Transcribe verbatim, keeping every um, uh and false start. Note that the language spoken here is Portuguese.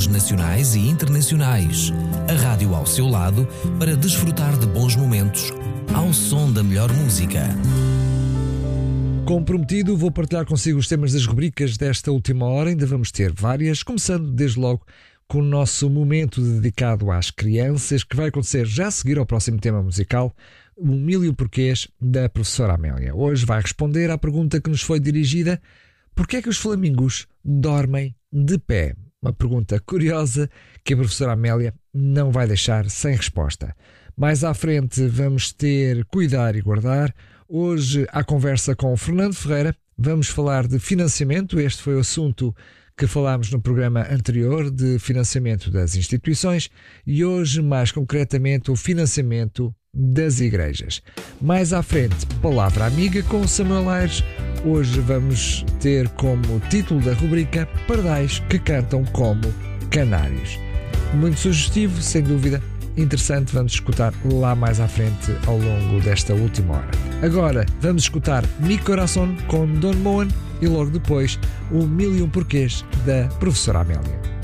nacionais e internacionais. A rádio ao seu lado para desfrutar de bons momentos ao som da melhor música. Como prometido, vou partilhar consigo os temas das rubricas desta última hora. Ainda vamos ter várias, começando desde logo com o nosso momento dedicado às crianças, que vai acontecer já a seguir ao próximo tema musical, o Mil e um Porquês, da professora Amélia. Hoje vai responder à pergunta que nos foi dirigida: porquê é que os flamingos dormem de pé? Uma pergunta curiosa que a professora Amélia não vai deixar sem resposta. Mais à frente vamos ter Cuidar e Guardar. Hoje, à conversa com o Fernando Ferreira, vamos falar de financiamento. Este foi o assunto que falámos no programa anterior, de financiamento das instituições, e hoje, mais concretamente, o financiamento das igrejas. Mais à frente, Palavra Amiga com Samuel Aires. Hoje vamos ter como título da rubrica Pardais que cantam como canários. Muito sugestivo, sem dúvida. Interessante, vamos escutar lá mais à frente ao longo desta última hora. Agora vamos escutar Mi Corazón com Don Moen e logo depois o Mil e um Porquês da professora Amélia.